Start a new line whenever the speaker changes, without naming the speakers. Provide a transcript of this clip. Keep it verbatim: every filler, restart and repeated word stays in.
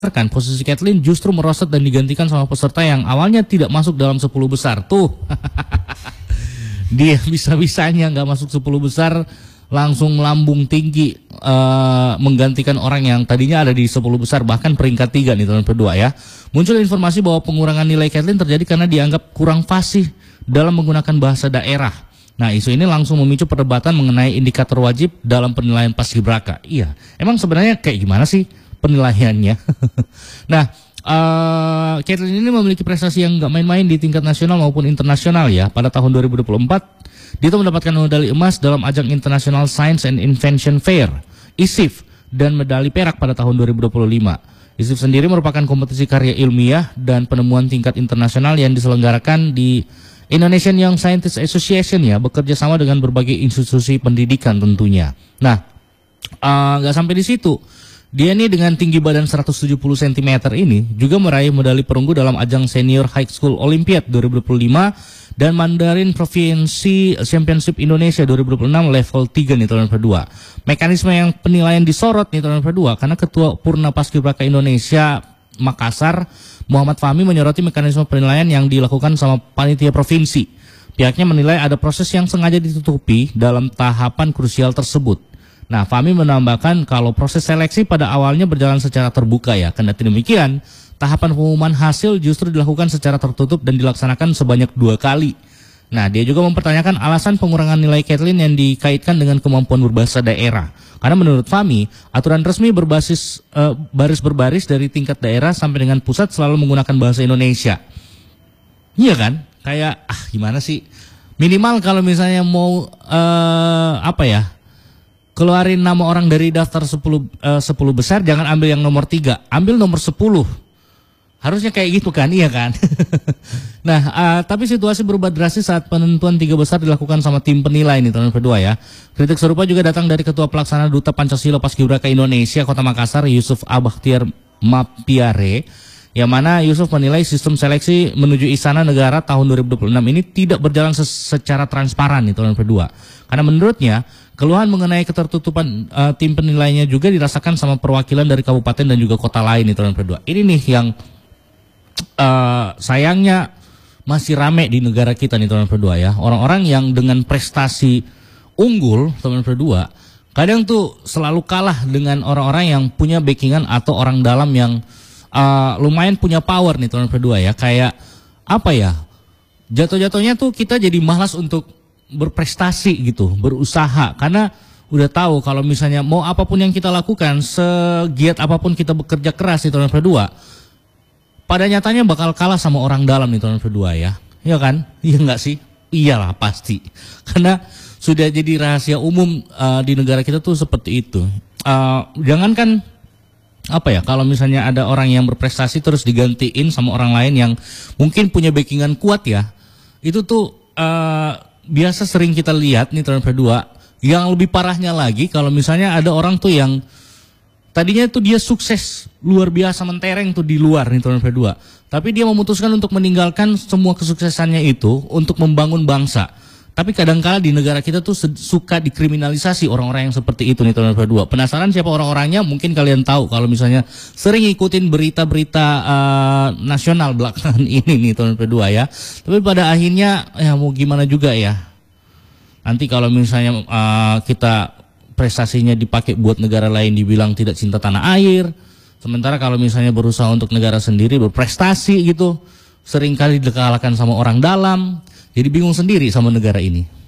kan posisi Kathleen justru merosot dan digantikan sama peserta yang awalnya tidak masuk dalam sepuluh besar tuh. Dia bisa-bisanya nggak masuk sepuluh besar, langsung melambung tinggi uh, menggantikan orang yang tadinya ada di sepuluh besar, bahkan peringkat tiga nih tahun kedua ya. Muncul informasi bahwa pengurangan nilai Kathleen terjadi karena dianggap kurang fasih dalam menggunakan bahasa daerah. Nah, isu ini langsung memicu perdebatan mengenai indikator wajib dalam penilaian paskibraka. Iya, emang sebenarnya kayak gimana sih penilaiannya? Nah, uh, Kathleen ini memiliki prestasi yang nggak main-main di tingkat nasional maupun internasional ya. Pada tahun dua ribu dua puluh empat, dia mendapatkan medali emas dalam ajang International Science and Invention Fair, I S I F, dan medali perak pada tahun dua ribu dua puluh lima. I S I F sendiri merupakan kompetisi karya ilmiah dan penemuan tingkat internasional yang diselenggarakan di Indonesian Young Scientist Association ya, bekerja sama dengan berbagai institusi pendidikan tentunya. Nah, nggak uh, sampai di situ. Dia ini dengan tinggi badan seratus tujuh puluh sentimeter ini juga meraih medali perunggu dalam ajang Senior High School Olympiad dua ribu dua puluh lima dan Mandarin Provinsi Championship Indonesia dua ribu dua puluh enam level tiga nih tahun kedua. Mekanisme yang penilaian disorot nih tahun kedua karena Ketua Purna Paskibraka Indonesia Makassar Muhammad Fahmi menyoroti mekanisme penilaian yang dilakukan sama panitia provinsi. Pihaknya menilai ada proses yang sengaja ditutupi dalam tahapan krusial tersebut. Nah, Fahmi menambahkan kalau proses seleksi pada awalnya berjalan secara terbuka ya. Kendati demikian, tahapan pengumuman hasil justru dilakukan secara tertutup dan dilaksanakan sebanyak dua kali. Nah, dia juga mempertanyakan alasan pengurangan nilai Kathleen yang dikaitkan dengan kemampuan berbahasa daerah. Karena menurut Fahmi, aturan resmi berbasis uh, baris berbaris dari tingkat daerah sampai dengan pusat selalu menggunakan bahasa Indonesia. Iya kan? Kayak ah gimana sih? Minimal kalau misalnya mau uh, apa ya? Keluarin nama orang dari daftar sepuluh, uh, sepuluh besar, jangan ambil yang nomor tiga, ambil nomor sepuluh. Harusnya kayak gitu kan, iya kan? Nah, uh, tapi situasi berubah drastis saat penentuan tiga besar dilakukan sama tim penilai nih tahun kedua ya. Kritik serupa juga datang dari Ketua Pelaksana Duta Pancasila Paskibraka Indonesia Kota Makassar, Yusuf Abaktiar Mapiare, yang mana Yusuf menilai sistem seleksi menuju Istana Negara tahun dua ribu dua puluh enam ini tidak berjalan secara transparan nih tahun kedua. Karena menurutnya, keluhan mengenai ketertutupan uh, tim penilainya juga dirasakan sama perwakilan dari kabupaten dan juga kota lain nih tahun kedua. Ini nih yang uh, sayangnya masih rame di negara kita nih tahun kedua ya. Orang-orang yang dengan prestasi unggul tahun kedua kadang tuh selalu kalah dengan orang-orang yang punya backingan atau orang dalam yang uh, lumayan punya power nih tahun kedua ya. Kayak apa ya? Jatuh-jatuhnya tuh kita jadi malas untuk berprestasi gitu, berusaha, karena udah tahu kalau misalnya mau apapun yang kita lakukan, segiat apapun kita bekerja keras di tahun kedua, pada nyatanya bakal kalah sama orang dalam di tahun kedua ya, iya kan? Iya nggak sih? Iyalah pasti, karena sudah jadi rahasia umum uh, di negara kita tuh seperti itu. Uh, jangankan apa ya, kalau misalnya ada orang yang berprestasi terus digantiin sama orang lain yang mungkin punya backingan kuat ya, itu tuh uh, biasa sering kita lihat nih tahun kedua. Yang lebih parahnya lagi kalau misalnya ada orang tuh yang tadinya tuh dia sukses luar biasa mentereng tuh di luar nih tahun kedua, tapi dia memutuskan untuk meninggalkan semua kesuksesannya itu untuk membangun bangsa. Tapi kadangkala di negara kita tuh suka dikriminalisasi orang-orang yang seperti itu nih tahun kedua. Penasaran siapa orang-orangnya? Mungkin kalian tahu kalau misalnya sering ikutin berita-berita uh, nasional belakangan ini nih tahun kedua ya. Tapi pada akhirnya ya mau gimana juga ya. Nanti kalau misalnya uh, kita prestasinya dipakai buat negara lain dibilang tidak cinta tanah air. Sementara kalau misalnya berusaha untuk negara sendiri berprestasi gitu, seringkali dikalahkan sama orang dalam. Jadi bingung sendiri sama negara ini.